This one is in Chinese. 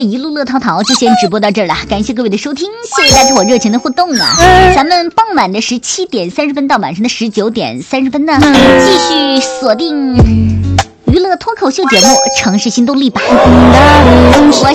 一路乐淘淘就先直播到这儿了，感谢各位的收听，谢谢大家我热情的互动啊！咱们傍晚的17点30分到晚上的19点30分呢，继续锁定娱乐脱口秀节目《城市新动力》吧。